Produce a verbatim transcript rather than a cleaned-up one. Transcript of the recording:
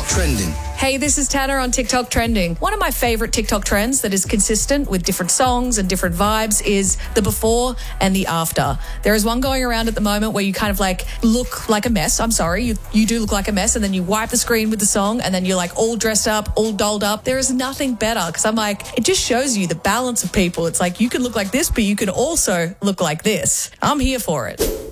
Trending. Hey, this is Tanner on TikTok Trending. One of my favorite TikTok trends that is consistent with different songs and different vibes is the before and the after. There is one going around at the moment where you kind of like look like a mess. I'm sorry, you, you do look like a mess, and then you wipe the screen with the song, and then you're like all dressed up, all dolled up. There is nothing better, because I'm like, it just shows you the balance of people. It's like you can look like this, but you can also look like this. I'm here for it.